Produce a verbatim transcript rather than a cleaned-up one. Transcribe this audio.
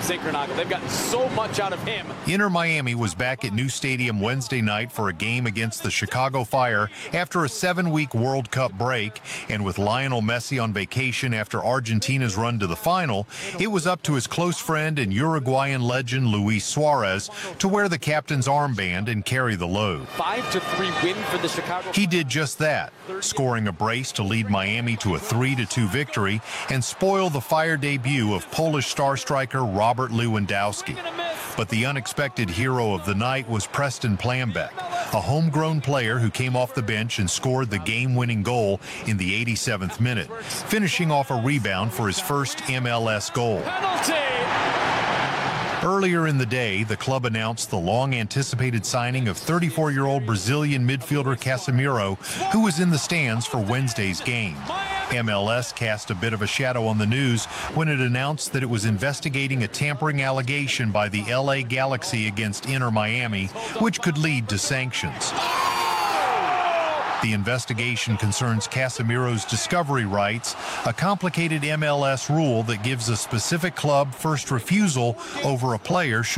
Zinchenko. They've gotten so much out of him. Inter Miami was back at New Stadium Wednesday night for a game against the Chicago Fire after a seven-week World Cup break. And with Lionel Messi on vacation after Argentina's run to the final, it was up to his close friend and Uruguayan legend Luis Suarez to wear the captain's armband and carry the load. Five to three win for the Chicago. He did just that, scoring a brace to lead Miami to a three to two victory and spoil the Fire debut of Polish star striker Robert Lewandowski. But the unexpected hero of the night was Preston Plambek, a homegrown player who came off the bench and scored the game-winning goal in the eighty-seventh minute, finishing off a rebound for his first M L S goal. Penalty! Earlier in the day, the club announced the long-anticipated signing of thirty-four-year-old Brazilian midfielder Casemiro, who was in the stands for Wednesday's game. M L S cast a bit of a shadow on the news when it announced that it was investigating a tampering allegation by the L A Galaxy against Inter Miami, which could lead to sanctions. The investigation concerns Casemiro's discovery rights, a complicated M L S rule that gives a specific club first refusal over a player should